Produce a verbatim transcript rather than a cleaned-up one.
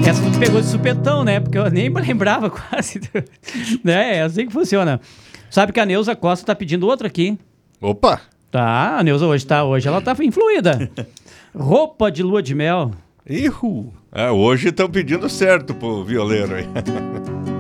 Essa tu pegou de supetão, né? Porque eu nem me lembrava quase. Né? É assim que funciona. Sabe que a Neuza Costa tá pedindo outra aqui. Opa! Tá, a Neuza hoje tá, hoje ela tá influída. Roupa de lua de mel. Ihu! É, hoje estão pedindo certo pro violeiro aí.